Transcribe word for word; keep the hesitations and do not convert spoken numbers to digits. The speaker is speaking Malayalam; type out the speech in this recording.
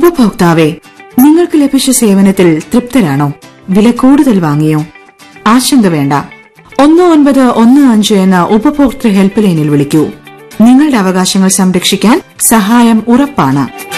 ഉപഭോക്താവെ, നിങ്ങൾക്ക് ലഭിച്ച സേവനത്തിൽ തൃപ്തരാണോ? വില കൂടുതൽ വാങ്ങിയോ? ആശങ്ക വേണ്ട. ഒന്ന് ഒൻപത് ഒന്ന് അഞ്ച് എന്ന ഉപഭോക്തൃ ഹെൽപ്പ് ലൈനിൽ വിളിക്കൂ. നിങ്ങളുടെ അവകാശങ്ങൾ സംരക്ഷിക്കാൻ സഹായം ഉറപ്പാണ്.